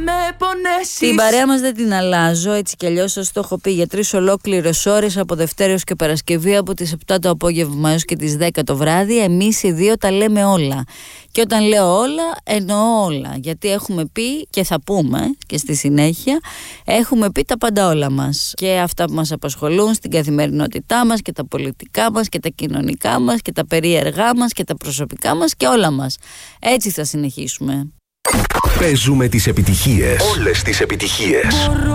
με πονέσεις. Την παρέα μας δεν την αλλάζω, έτσι κι αλλιώς σας το έχω πει, για 3 ολόκληρες ώρες από Δευτέρα έως και Παρασκευή, από τις 7 το απόγευμα έως και τις 10 το βράδυ. Εμείς οι δύο τα λέμε όλα. Και όταν λέω όλα, εννοώ όλα. Γιατί έχουμε πει και θα πούμε και στη συνέχεια, έχουμε πει τα πάντα όλα μας. Και αυτά που μας απασχολούν στην καθημερινότητά μας και τα πολιτικά μας και τα κοινωνικά μας και τα περίεργά μας και τα προσωπικά μας και όλα μας. Έτσι θα συνεχίσουμε. Παίζουμε τις επιτυχίες. Όλες τις επιτυχίες.